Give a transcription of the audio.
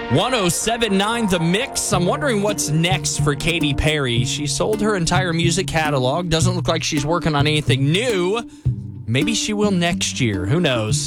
1079 The Mix. I'm wondering what's next for Katy Perry. She sold her entire music catalog. Doesn't look like she's working on anything new. Maybe she will next year. Who knows?